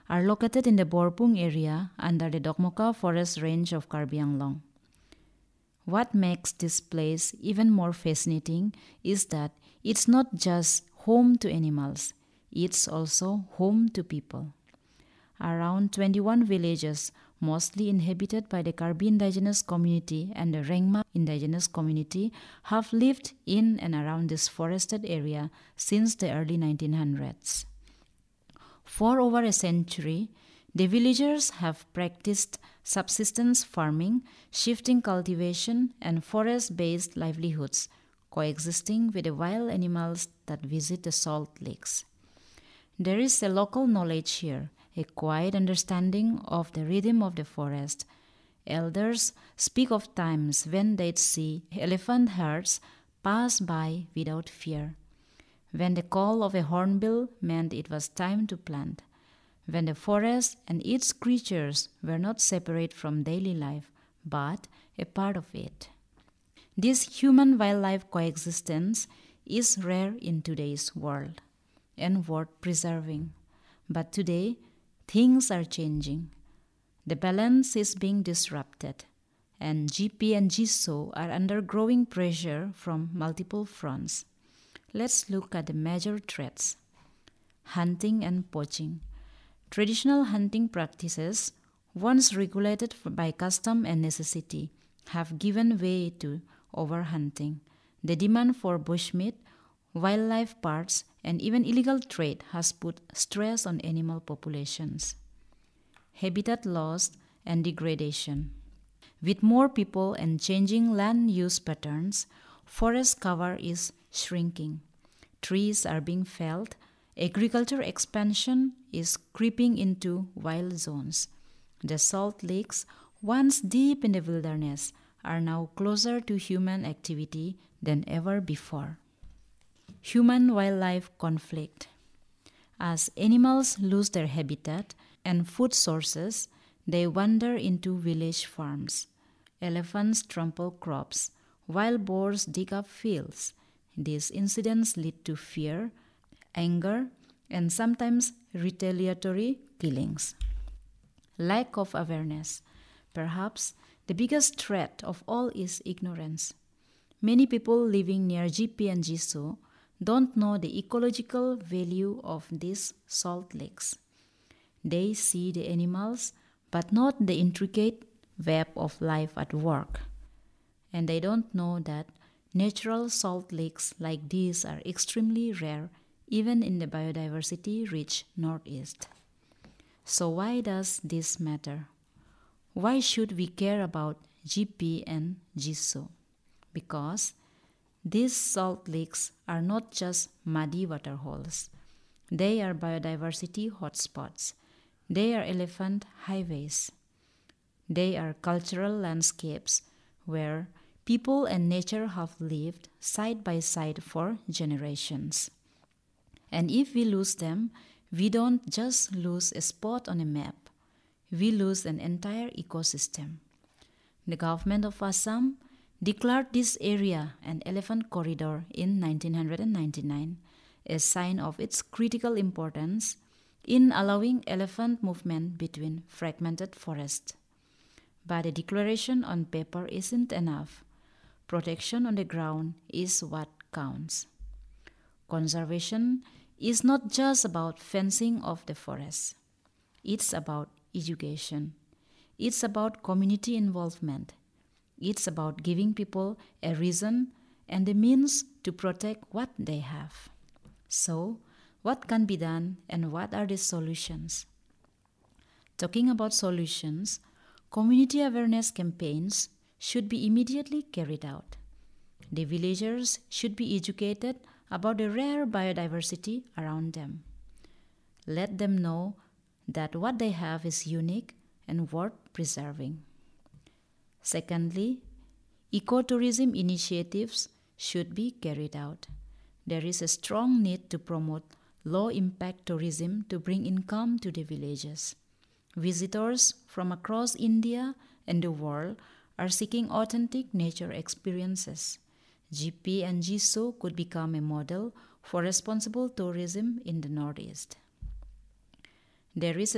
are located in the Borpung area under the Dokmoka Forest Range of Karbi Anglong. What makes this place even more fascinating is that it's not just home to animals, it's also home to people. Around 21 villages, mostly inhabited by the Karbi indigenous community and the Rengma indigenous community, have lived in and around this forested area since the early 1900s. For over a century, the villagers have practiced subsistence farming, shifting cultivation, and forest-based livelihoods, coexisting with the wild animals that visit the salt lakes. There is a local knowledge here, a quiet understanding of the rhythm of the forest. Elders speak of times when they'd see elephant herds pass by without fear, when the call of a hornbill meant it was time to plant, when the forest and its creatures were not separate from daily life, but a part of it. This human-wildlife coexistence is rare in today's world and worth preserving. But today, things are changing. The balance is being disrupted, and GP and GSO are under growing pressure from multiple fronts. Let's look at the major threats. Hunting and poaching. Traditional hunting practices, once regulated by custom and necessity, have given way to overhunting. The demand for bushmeat, wildlife parts, and even illegal trade has put stress on animal populations. Habitat loss and degradation. With more people and changing land use patterns, forest cover is shrinking. Trees are being felled. Agriculture expansion is creeping into wild zones. The salt lakes, once deep in the wilderness, are now closer to human activity than ever before. Human-wildlife conflict. As animals lose their habitat and food sources, they wander into village farms. Elephants trample crops, wild boars dig up fields. These incidents lead to fear, anger, and sometimes retaliatory killings. Lack of awareness. Perhaps the biggest threat of all is ignorance. Many people living near GP and GSO don't know the ecological value of these salt lakes. They see the animals, but not the intricate web of life at work. And they don't know that natural salt lakes like these are extremely rare even in the biodiversity-rich Northeast. So why does this matter? Why should we care about GP and GSO? Because these salt lakes are not just muddy waterholes. They are biodiversity hotspots. They are elephant highways. They are cultural landscapes where people and nature have lived side by side for generations. And if we lose them, we don't just lose a spot on a map. We lose an entire ecosystem. The government of Assam declared this area an elephant corridor in 1999, a sign of its critical importance in allowing elephant movement between fragmented forests. But a declaration on paper isn't enough. Protection on the ground is what counts. Conservation is not just about fencing off the forest. It's about education. It's about community involvement. It's about giving people a reason and the means to protect what they have. So, what can be done and what are the solutions? Talking about solutions, community awareness campaigns should be immediately carried out. The villagers should be educated about the rare biodiversity around them. Let them know that what they have is unique and worth preserving. Secondly, ecotourism initiatives should be carried out. There is a strong need to promote low-impact tourism to bring income to the villages. Visitors from across India and the world are seeking authentic nature experiences. GP and GSO could become a model for responsible tourism in the Northeast. There is